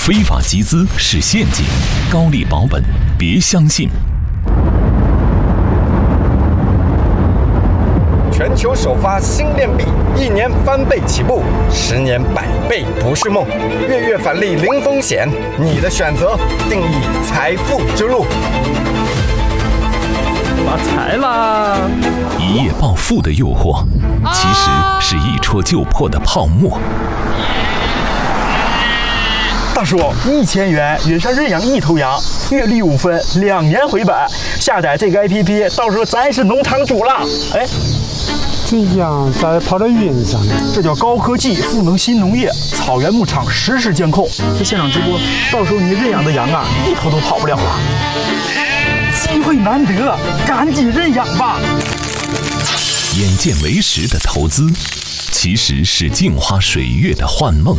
非法集资是陷阱，高利保本别相信。 全球首发新链币，1年翻倍起步，10年100倍不是梦。月返利零风险，你的选择定义财富之路。 发财啦！ 一夜暴富的诱惑，其实是一戳就破的泡沫。 大叔，1000元约上认养1头羊，月利5分，2年回本。下载这个 APP， 到时候咱是农场主了。哎， 这羊咋跑到云上呢？ 这叫高科技赋能新农业，草原牧场实时监控。这现场直播，到时候你认养的羊啊，1头都跑不了了。机会难得，赶紧认养吧！ 眼见为实的投资，其实是镜花水月的幻梦。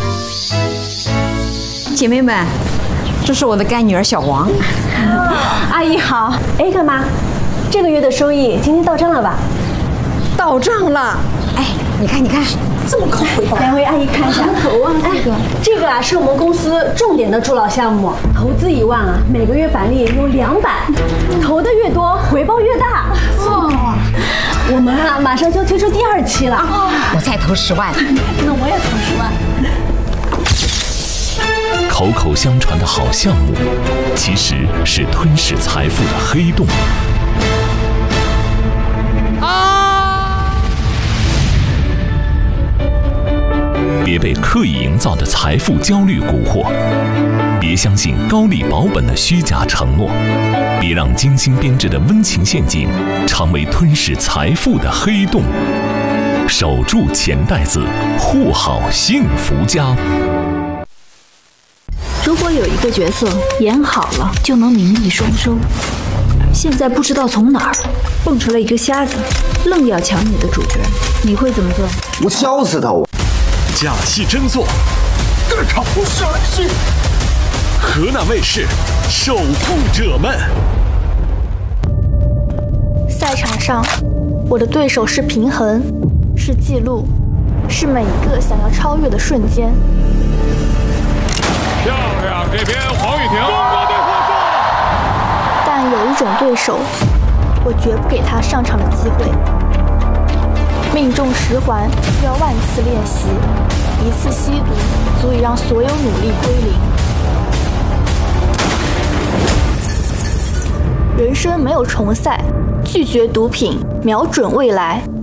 姐妹们，这是我的干女儿小王。 阿姨好。哎，干妈，这个月的收益今天到账了吧？ 到账了。哎，你看，这么高回报。 两位阿姨看一下。头啊，这个啊是我们公司重点的助老项目，投资1万啊，每个月返利有200，投的越多，回报越大。哇！我们啊马上就推出第2期了。 我再投10万。 那我也投10万。 口口相传的好项目，其实是吞噬财富的黑洞。别被刻意营造的财富焦虑蛊惑，别相信高利保本的虚假承诺，别让精心编织的温情陷阱成为吞噬财富的黑洞。守住钱袋子，护好幸福家。 如果有一个角色演好了就能名利双收，现在不知道从哪儿蹦出来一个瞎子，愣要抢你的主角，你会怎么做？ 我笑死他！ 假戏真做， 各场神戏。 河南卫视守护者们。 赛场上，我的对手是平衡，是记录，是每一个想要超越的瞬间。 漂亮，这边黄雨婷，中国队获胜。 但有一种对手，我绝不给他上场的机会。命中10环需要万次练习，1次吸毒足以让所有努力归零。人生没有重赛，拒绝毒品，瞄准未来。